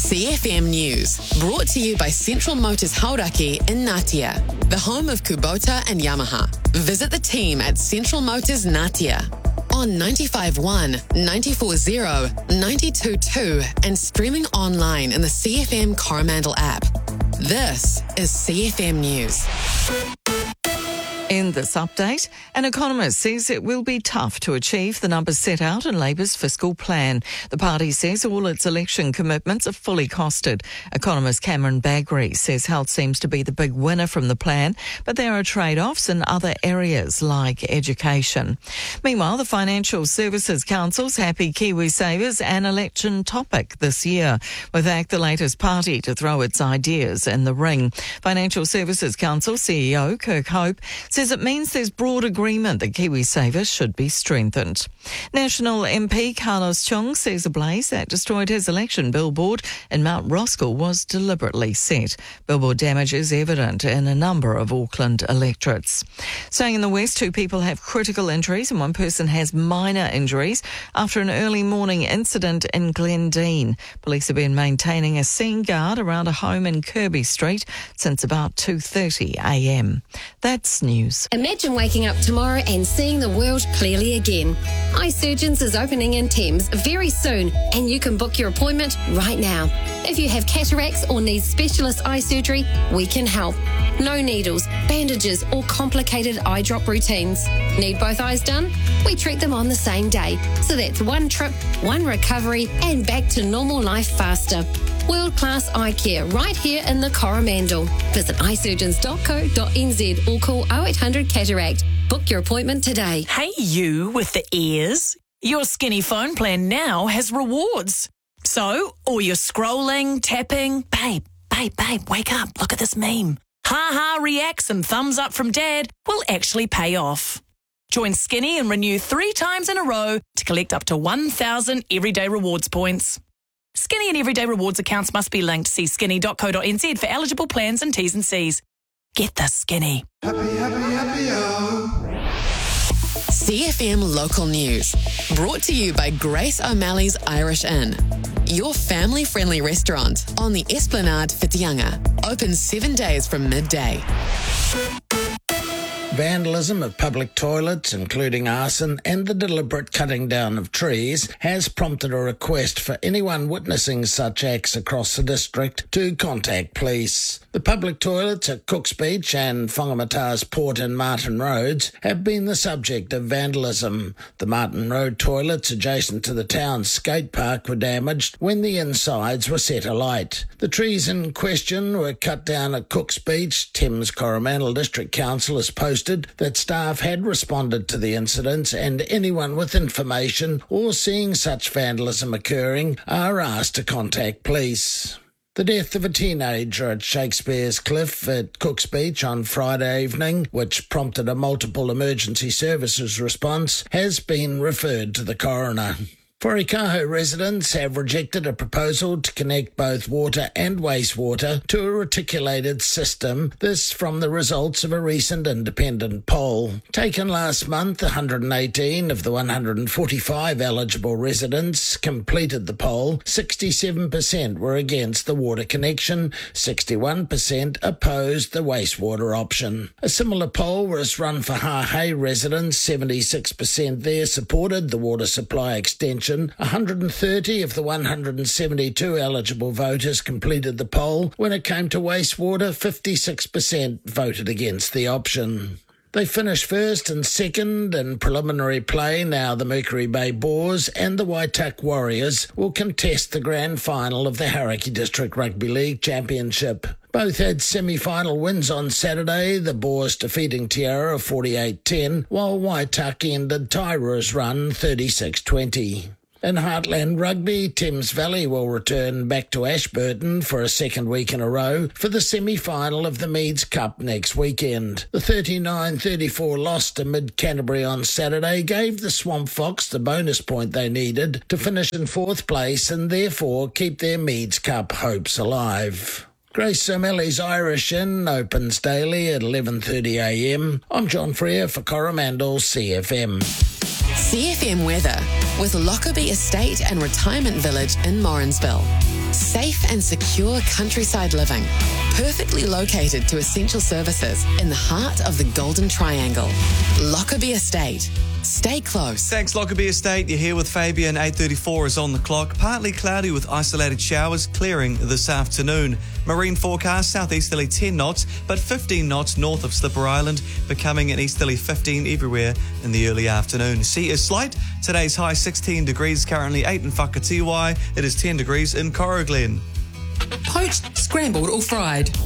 CFM News, brought to you by Central Motors Hauraki in Ngatea, the home of Kubota and Yamaha. Visit the team at Central Motors Ngatea on 95.1, 94.0, 92.2 and streaming online in the CFM Coromandel app. This is CFM News. In this update, an economist says it will be tough to achieve the numbers set out in Labour's fiscal plan. The party says all its election commitments are fully costed. Economist Cameron Bagri says health seems to be the big winner from the plan, but there are trade-offs in other areas like education. Meanwhile, the Financial Services Council's happy KiwiSavers an election topic this year, with ACT the latest party to throw its ideas in the ring. Financial Services Council CEO Kirk Hope says it means there's broad agreement that KiwiSavers should be strengthened. National MP Carlos Chung says a blaze that destroyed his election billboard in Mount Roskill was deliberately set. Billboard damage is evident in a number of Auckland electorates. Staying in the west, 2 people have critical injuries and 1 person has minor injuries after an early morning incident in Glendine. Police have been maintaining a scene guard around a home in Kirby Street since about 2:30am. That's news. Imagine waking up tomorrow and seeing the world clearly again. Eye Surgeons is opening in Thames very soon, and you can book your appointment right now. If you have cataracts or need specialist eye surgery, we can help. No needles, bandages, or complicated eye drop routines. Need both eyes done? We treat them on the same day. So that's 1 trip, 1 recovery, and back to normal life faster. World-class eye care right here in the Coromandel. Visit eyesurgeons.co.nz or call 0800 Cataract. Book your appointment today. Hey, you with the ears. Your Skinny phone plan now has rewards. So, all your scrolling, tapping, babe, wake up, look at this meme. Ha reacts and thumbs up from dad will actually pay off. Join Skinny and renew 3 times in a row to collect up to 1,000 everyday rewards points. Skinny and Everyday Rewards accounts must be linked. See skinny.co.nz for eligible plans and T's and C's. Get the Skinny. CFM Local News, brought to you by Grace O'Malley's Irish Inn. Your family-friendly restaurant on the Esplanade Whitianga. Open 7 days from midday. Vandalism of public toilets, including arson and the deliberate cutting down of trees, has prompted a request for anyone witnessing such acts across the district to contact police. The public toilets at Cooks Beach and Whangamata's Port and Martin Roads have been the subject of vandalism. The Martin Road toilets adjacent to the town's skate park were damaged when the insides were set alight. The trees in question were cut down at Cooks Beach. Thames Coromandel District Council has posted that staff had responded to the incidents, and anyone with information or seeing such vandalism occurring are asked to contact police. The death of a teenager at Shakespeare's Cliff at Cooks Beach on Friday evening, which prompted a multiple emergency services response, has been referred to the coroner. Forikaho residents have rejected a proposal to connect both water and wastewater to a reticulated system, this from the results of a recent independent poll. Taken last month, 118 of the 145 eligible residents completed the poll. 67% were against the water connection, 61% opposed the wastewater option. A similar poll was run for Hahei residents. 76% there supported the water supply extension. 130 of the 172 eligible voters completed the poll. When it came to wastewater, 56% voted against the option. They finished first and second in preliminary play. Now the Mercury Bay Boars and the Waituck Warriors will contest the grand final of the Hauraki District Rugby League Championship. Both had semi-final wins on Saturday, the Boars defeating Tiara 48-10, while Waituck ended Taira's run 36-20. In Heartland Rugby, Thames Valley will return back to Ashburton for a second week in a row for the semi-final of the Meads Cup next weekend. The 39-34 loss to Mid-Canterbury on Saturday gave the Swamp Fox the bonus point they needed to finish in 4th place and therefore keep their Meads Cup hopes alive. Grace O'Malley's Irish Inn opens daily at 11:30am. I'm John Freer for Coromandel CFM. CFM weather with Lockerbie Estate and Retirement Village in Morrinsville. Safe and secure countryside living, perfectly located to essential services in the heart of the Golden Triangle. Lockerbie Estate. Stay close. Thanks, Lockerbie Estate. You're here with Fabian. 8:34 is on the clock. Partly cloudy with isolated showers clearing this afternoon. Marine forecast, southeasterly 10 knots, but 15 knots north of Slipper Island, becoming an easterly 15 everywhere in the early afternoon. Sea is slight. Today's high 16 degrees, currently 8 in Whakatiwai. It is 10 degrees in Corriglen. Poached, scrambled or fried.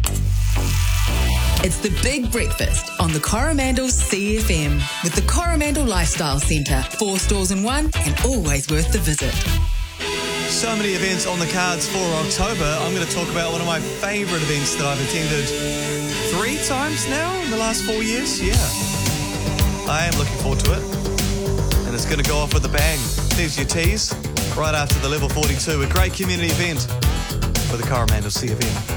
It's the big breakfast on the Coromandel CFM with the Coromandel Lifestyle Centre. 4 stores in one and always worth the visit. So many events on the cards for October. I'm going to talk about one of my favourite events that I've attended 3 times now in the last 4 years. Yeah, I am looking forward to it. And it's going to go off with a bang. There's your tease right after the Level 42. A great community event for the Coromandel CFM.